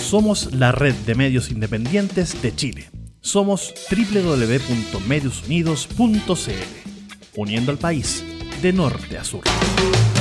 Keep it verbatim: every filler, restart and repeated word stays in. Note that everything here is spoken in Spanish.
Somos la red de medios independientes de Chile. Somos doble u doble u doble u punto medios unidos punto c l, uniendo al país de norte a sur.